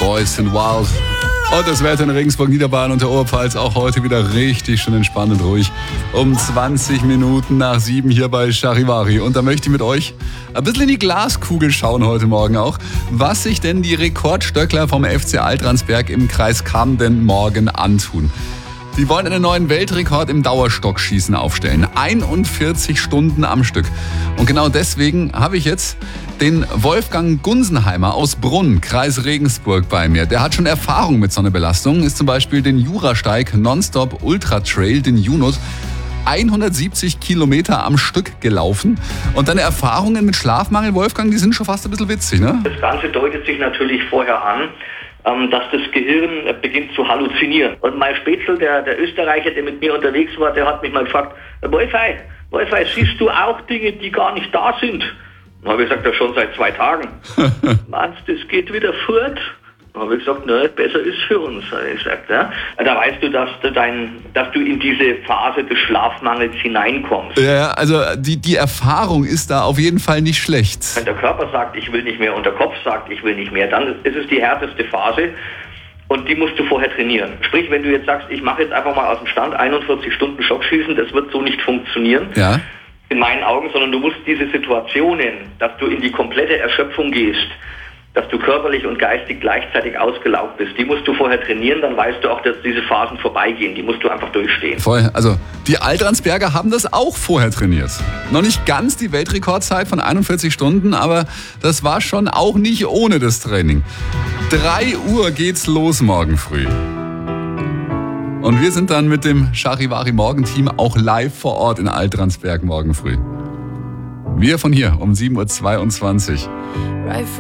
Boys sind wild. Und das Wetter in Regensburg, Niederbayern und der Oberpfalz auch heute wieder richtig schön entspannt und ruhig. Um 20 Minuten nach 7 hier bei Charivari. Und da möchte ich mit euch ein bisschen in die Glaskugel schauen heute Morgen auch, was sich denn die Rekordstöckler vom FC Altransberg im Kreis Cham denn morgen antun. Die wollen einen neuen Weltrekord im Dauerstockschießen aufstellen. 41 Stunden am Stück. Und genau deswegen habe ich jetzt den Wolfgang Gunsenheimer aus Brunn, Kreis Regensburg, bei mir. Der hat schon Erfahrung mit so einer Belastung, ist zum Beispiel den Jurasteig Nonstop Ultra Trail, den Junot, 170 Kilometer am Stück gelaufen. Und deine Erfahrungen mit Schlafmangel, Wolfgang, die sind schon fast ein bisschen witzig, ne? Das Ganze deutet sich natürlich vorher an, dass das Gehirn beginnt zu halluzinieren. Und mein Spätzl, der Österreicher, der mit mir unterwegs war, der hat mich mal gefragt, Wolfei, siehst du auch Dinge, die gar nicht da sind? Dann habe ich gesagt, ja schon seit 2 Tagen. Meinst du, das geht wieder fort? Dann habe ich gesagt, ne, besser ist für uns. Ich gesagt, ja. Da weißt du, dass du in diese Phase des Schlafmangels hineinkommst. Ja, also die Erfahrung ist da auf jeden Fall nicht schlecht. Wenn der Körper sagt, ich will nicht mehr, und der Kopf sagt, ich will nicht mehr, dann ist es die härteste Phase und die musst du vorher trainieren. Sprich, wenn du jetzt sagst, ich mache jetzt einfach mal aus dem Stand 41 Stunden Schockschießen, das wird so nicht funktionieren. Ja. In meinen Augen, sondern du musst diese Situationen, dass du in die komplette Erschöpfung gehst, dass du körperlich und geistig gleichzeitig ausgelaugt bist, die musst du vorher trainieren, dann weißt du auch, dass diese Phasen vorbeigehen, die musst du einfach durchstehen. Voll, also die Altransberger haben das auch vorher trainiert. Noch nicht ganz die Weltrekordzeit von 41 Stunden, aber das war schon auch nicht ohne das Training. 3 Uhr geht's los morgen früh. Und wir sind dann mit dem Charivari Morgenteam auch live vor Ort in Altransberg morgen früh. Wir von hier um 7.22 Uhr.